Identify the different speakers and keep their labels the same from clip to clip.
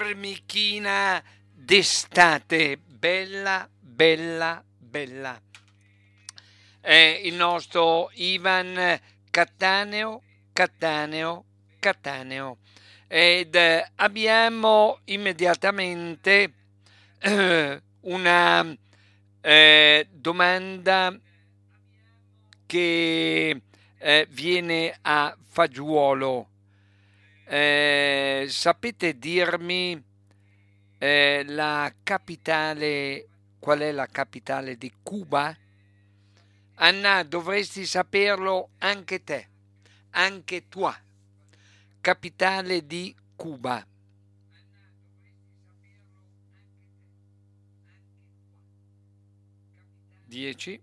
Speaker 1: formichina d'estate, bella, bella, bella. È il nostro Ivan Cattaneo, Cattaneo. Ed abbiamo immediatamente una domanda che viene a fagiolo. Sapete dirmi la capitale, qual è la capitale di Cuba? Anna, dovresti saperlo anche te, anche tu. Capitale di Cuba. 10.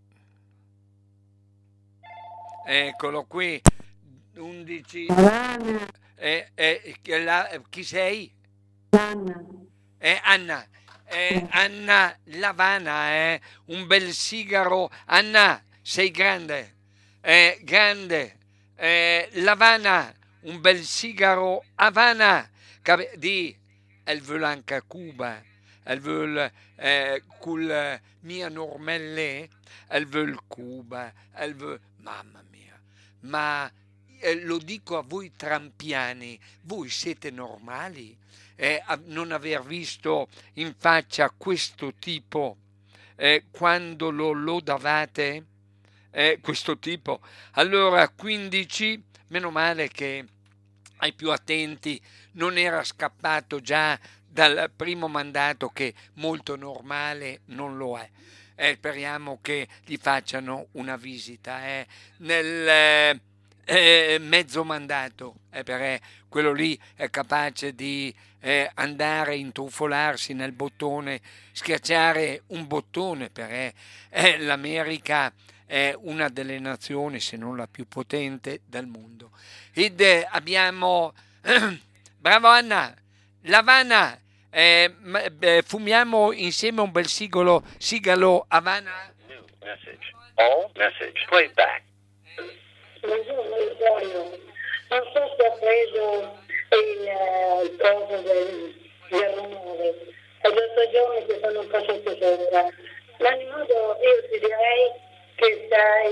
Speaker 1: Eccolo qui. 11.
Speaker 2: Havana,
Speaker 1: Chi sei?
Speaker 2: Havana.
Speaker 1: Anna. Anna Lavana, un bel sigaro. Anna, sei grande. Grande. L'Havana, un bel sigaro. Havana. Di, elle veut anche Cuba. Elle veut col mia normelle. Elle veut Cuba. Elle veut, mamma mia. Ma lo dico a voi trampiani, voi siete normali? Non aver visto in faccia questo tipo quando lo lodavate? Questo tipo. Allora, 15, meno male che ai più attenti non era scappato già dal primo mandato, che molto normale non lo è. Speriamo che gli facciano una visita nel mezzo mandato, perché quello lì è capace di andare a intrufolarsi nel bottone, schiacciare un bottone, perché l'America è una delle nazioni, se non la più potente del mondo. Ed abbiamo, bravo Anna, l'Havana, fumiamo insieme un bel sigalo Havana.
Speaker 3: New message. All message. Playback.
Speaker 2: Buongiorno Vittorio, non so se ha preso il coso del rumore, è da 2 giorni che sono un po' sotto sopra, ma in modo io ti direi che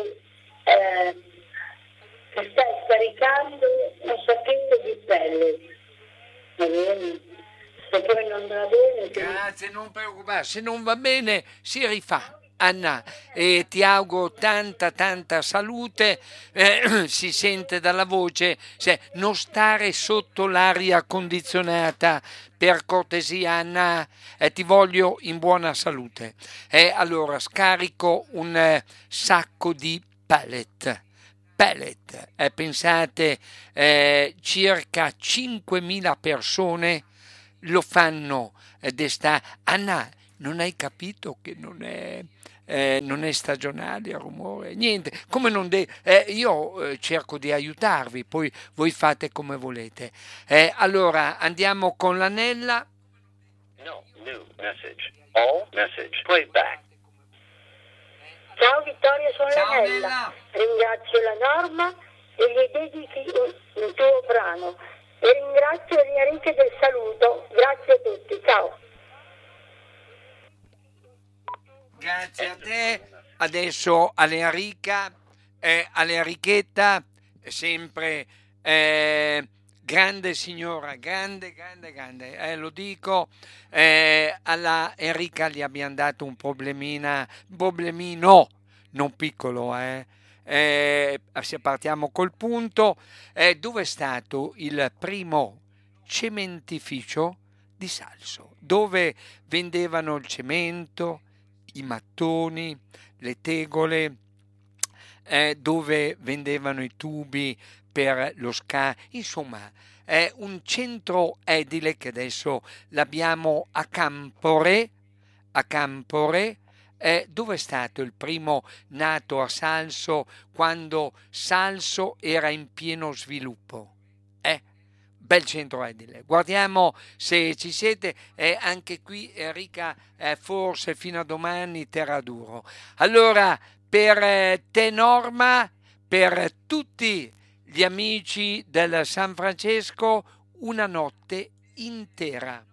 Speaker 2: stai scaricando un sacchetto di pelle, va bene? Se poi non va bene...
Speaker 1: Grazie, non preoccupare, se non va bene si rifà. Anna, ti auguro tanta salute, si sente dalla voce, non stare sotto l'aria condizionata, per cortesia Anna, ti voglio in buona salute. Allora scarico un sacco di pellet. Pensate, circa 5.000 persone lo fanno Anna, non hai capito che non è stagionale il rumore? Niente, come non io cerco di aiutarvi, poi voi fate come volete. Allora andiamo con l'Anella.
Speaker 3: No, new message. All message. Playback.
Speaker 2: Ciao Vittorio, sono
Speaker 1: Ciao,
Speaker 2: l'Anella.
Speaker 1: Nella.
Speaker 2: Ringrazio la Norma e gli dedichi il tuo brano. E ringrazio Enrique del saluto. Grazie a tutti, ciao.
Speaker 1: Grazie a te. Adesso all'Enrichetta, sempre grande signora, grande, lo dico, alla Enrica gli abbiamo dato un problemino, non piccolo, se partiamo col punto, dove è stato il primo cementificio di Salso, dove vendevano il cemento, i mattoni, le tegole, dove vendevano i tubi per lo insomma, è un centro edile che adesso l'abbiamo a Campore, dove è stato il primo nato a Salso quando Salso era in pieno sviluppo. Bel centro edile. Guardiamo se ci siete, anche qui Enrica, forse fino a domani terrà duro. Allora, per te Norma, per tutti gli amici del San Francesco, una notte intera.